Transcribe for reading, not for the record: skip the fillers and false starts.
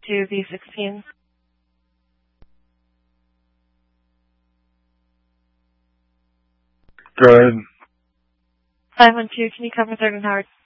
to V16. Go ahead. 512, can you cover 3rd and Howard?